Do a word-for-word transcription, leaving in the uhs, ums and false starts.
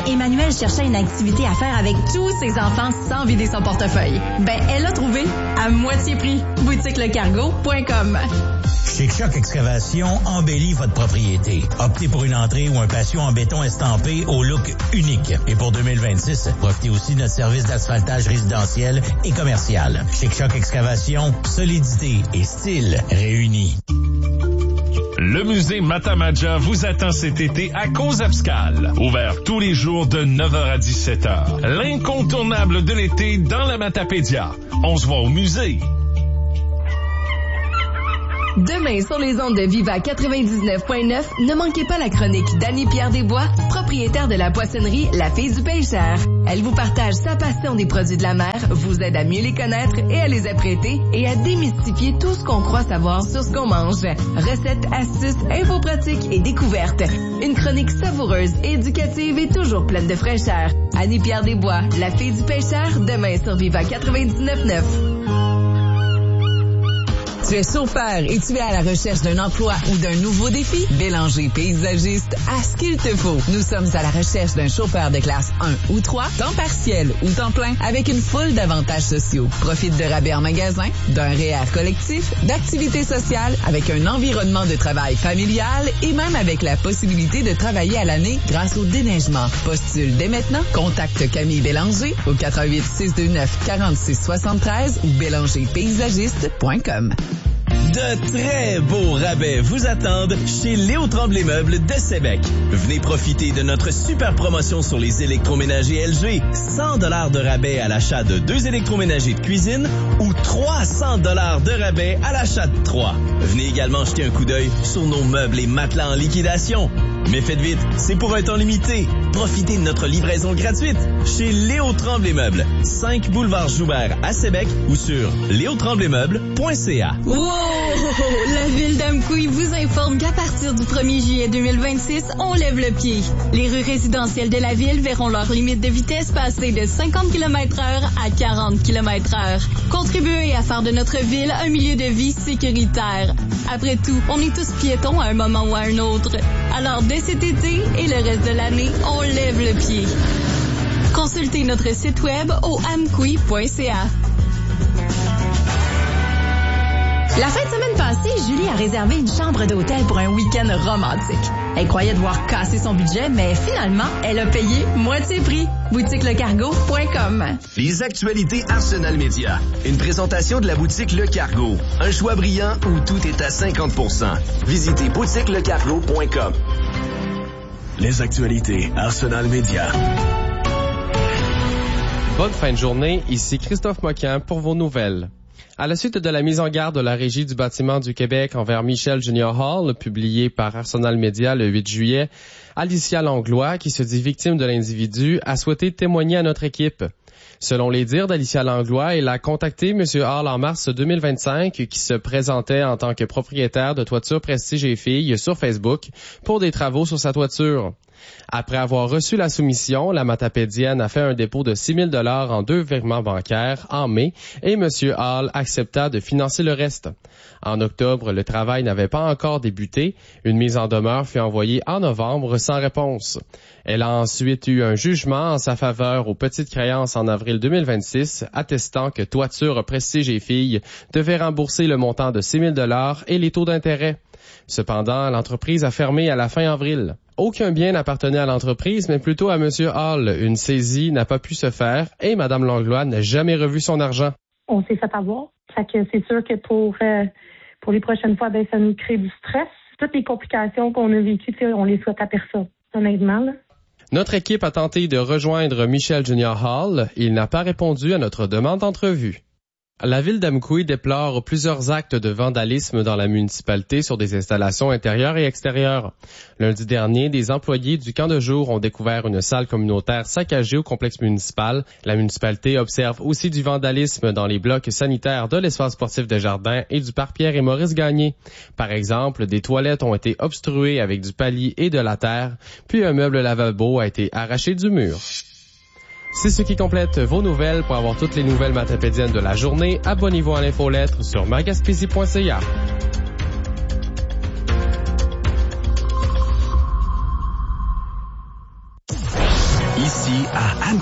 Emmanuel cherchait une activité à faire avec tous ses enfants sans vider son portefeuille. Ben, elle a trouvé à moitié prix. boutique le cargo point com. Chez Choc Excavation, embellit votre propriété. Optez pour une entrée ou un patio en béton estampé au look unique. Et pour deux mille vingt-six, profitez aussi de notre service d'asphaltage résidentiel et commercial. Chez Choc Excavation, solidité et style réunis. Le musée Matamaja vous attend cet été à Cozapscal. Ouvert tous les jours de neuf heures à dix-sept heures. L'incontournable de l'été dans la Matapédia. On se voit au musée. Demain, sur les ondes de Viva quatre-vingt-dix-neuf point neuf, ne manquez pas la chronique d'Annie-Pierre Desbois, propriétaire de la poissonnerie La Fille du Pêcheur. Elle vous partage sa passion des produits de la mer, vous aide à mieux les connaître et à les apprêter et à démystifier tout ce qu'on croit savoir sur ce qu'on mange. Recettes, astuces, infos pratiques et découvertes. Une chronique savoureuse, éducative et toujours pleine de fraîcheur. Annie-Pierre Desbois, La Fille du Pêcheur, demain sur Viva quatre-vingt-dix-neuf point neuf. Tu es chauffeur et tu es à la recherche d'un emploi ou d'un nouveau défi? Bélanger Paysagiste a ce qu'il te faut. Nous sommes à la recherche d'un chauffeur de classe un ou trois, temps partiel ou temps plein, avec une foule d'avantages sociaux. Profite de rabais en magasin, d'un R E E R collectif, d'activités sociales, avec un environnement de travail familial et même avec la possibilité de travailler à l'année grâce au déneigement. Postule dès maintenant. Contacte Camille Bélanger au quatre un huit, six deux neuf, quatre six trois trois ou bélanger paysagiste point com. De très beaux rabais vous attendent chez Léo Tremblay Meubles de Sébec. Venez profiter de notre super promotion sur les électroménagers L G. cent dollars de rabais à l'achat de deux électroménagers de cuisine ou trois cents dollars de rabais à l'achat de trois. Venez également jeter un coup d'œil sur nos meubles et matelas en liquidation. Mais faites vite, c'est pour un temps limité. Profitez de notre livraison gratuite chez Léo Tremblay Meubles, cinq boulevard Joubert à Sébec ou sur léo tremblay meubles point c a. Wow! La ville d'Amqui vous informe qu'à partir du premier juillet deux mille vingt-six, on lève le pied. Les rues résidentielles de la ville verront leur limite de vitesse passer de cinquante kilomètres heure à quarante kilomètres heure. Contribuez à faire de notre ville un milieu de vie sécuritaire. Après tout, on est tous piétons à un moment ou à un autre. Alors, dès cet été et le reste de l'année, on lève le pied. Consultez notre site web au amqui point c a. La fin de semaine passée, Julie a réservé une chambre d'hôtel pour un week-end romantique. Elle croyait devoir casser son budget, mais finalement, elle a payé moitié prix. boutique le cargo point com. Les actualités Arsenal Média. Une présentation de la boutique Le Cargo. Un choix brillant où tout est à cinquante pour cent. Visitez boutique le cargo point com. Les actualités Arsenal Média. Bonne fin de journée, ici Christophe Moquin pour vos nouvelles. À la suite de la mise en garde de la Régie du bâtiment du Québec envers Michel Junior Hall, publiée par Arsenal Média le huit juillet, Alicia Langlois, qui se dit victime de l'individu, a souhaité témoigner à notre équipe. Selon les dires d'Alicia Langlois, elle a contacté M. Hall en mars deux mille vingt-cinq, qui se présentait en tant que propriétaire de toiture Prestige et Filles sur Facebook pour des travaux sur sa toiture. Après avoir reçu la soumission, la Matapédienne a fait un dépôt de six mille dollars en deux virements bancaires en mai et M. Hall accepta de financer le reste. En octobre, le travail n'avait pas encore débuté. Une mise en demeure fut envoyée en novembre sans réponse. Elle a ensuite eu un jugement en sa faveur aux petites créances en avril deux mille vingt-six, attestant que Toiture Prestige et Filles devait rembourser le montant de six mille dollars et les taux d'intérêt. Cependant, l'entreprise a fermé à la fin avril. Aucun bien n'appartenait à l'entreprise, mais plutôt à M. Hall. Une saisie n'a pas pu se faire et Mme Langlois n'a jamais revu son argent. On s'est fait avoir. Fait que c'est sûr que pour, euh, pour les prochaines fois, ben, ça nous crée du stress. Toutes les complications qu'on a vécues, on les souhaite à personne, honnêtement. Là. Notre équipe a tenté de rejoindre Michel Junior Hall. Il n'a pas répondu à notre demande d'entrevue. La ville d'Amqui déplore plusieurs actes de vandalisme dans la municipalité sur des installations intérieures et extérieures. Lundi dernier, des employés du camp de jour ont découvert une salle communautaire saccagée au complexe municipal. La municipalité observe aussi du vandalisme dans les blocs sanitaires de l'espace sportif de Jardin et du parc Pierre et Maurice Gagné. Par exemple, des toilettes ont été obstruées avec du palis et de la terre, puis un meuble lavabo a été arraché du mur. C'est ce qui complète vos nouvelles. Pour avoir toutes les nouvelles matapédiennes de la journée, abonnez-vous à l'infolettre sur magaspésie point c a. ici à